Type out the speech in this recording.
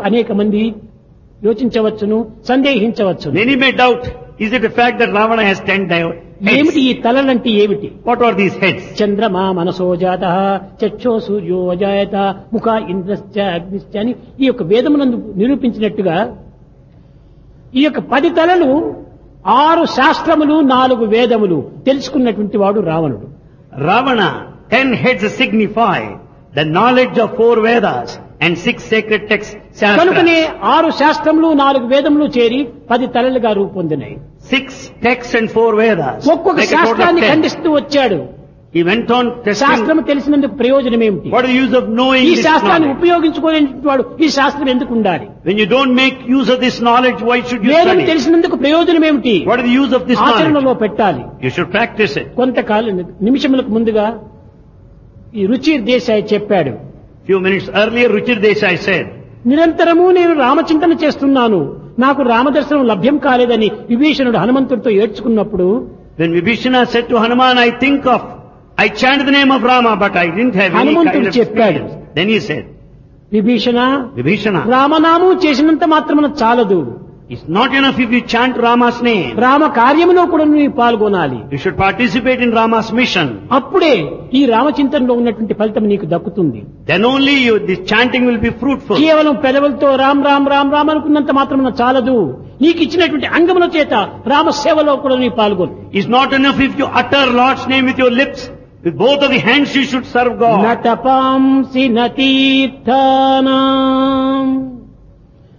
అనేక మంది యోచించవచ్చును, సందేహించవచ్చును. Many may doubt, is it a fact that Ravana has 10 ఏమిటి heads? ఈ తలలంటే ఏమిటి? What are these heads? చంద్రమా మనసో జాత, చక్షో సూర్యో అజాయత, ముఖ ఇంద్రశ్చ అగ్నిశ్చ అని ఈ యొక్క వేదమునందు నిరూపించినట్టుగా ఈ యొక్క 10 తలలు 6 శాస్త్రములు 4 వేదములు తెలుసుకున్నటువంటి వాడు రావణుడు. Ravana, 10 heads signify the knowledge of 4 Vedas and 6 sacred texts. కనుకనే Shastras. 6 శాస్త్రములు 4 వేదములు చేరి 10 తలలుగా రూపొందినాయి. 6 texts and 4 Vedas. ఒక్కొక్క Make a total of శాస్త్రాన్ని 10. ఖండిస్తూ వచ్చాడు. He went on testing. శాస్త్రము తెలిసినందుకు ప్రయోజనం ఏమిటి? What is the use of knowing ఈ this శాస్త్రాన్ని knowledge? ఉపయోగించుకోలేని వాడు ఈ శాస్త్రం ఎందుకు ఉండాలి? When you don't make use of this knowledge, why should you వేదం study? తెలిసినందుకు ప్రయోజనం ఏమిటి? What is the use of this knowledge? ఆచరణలో పెట్టాలి. You should practice it. కొంతకాలం నిమిషములకు ముందుగా ఈ రుచి దేశాయ్ చెప్పాడు, Few minutes earlier, Ruchir Desai said, నిరంతరము నేను రామచింతన చేస్తున్నాను, నాకు రామదర్శనం లభ్యం కాలేదని విభీషణుడు హనుమంతుడితో ఏడ్చుకున్నప్పుడు when Vibhishana said to Hanuman, I chanted the name of Rama, but I didn't have any హనుమంతుడు kind of చెప్పాడు, experience. Then he said, Vibhishana, Vibhishana, రామనామం చేసినంత మాత్రమున చాలదు, it's not enough if you chant Rama's name. Rama కార్యములో కూడా నువ్వు పాల్గొనాలి. You should participate in Rama's mission. అప్పుడే ఈ రామచింతనలో ఉన్నటువంటి ఫలితం నీకు దక్కుతుంది. Then only this chanting will be fruitful. కేవలం పెదవులతో రామ్ రామ్ రామ్ రామ్ అనుకున్నంత మాత్రమున చాలదు, నీకు ఇచ్చినటువంటి అంగముల చేత రామ సేవలో కూడా నీ పాల్గొను. It's not enough if you utter Lord's name with your lips. With both of the hands you should serve God. నతపాంసి నతీర్థానాం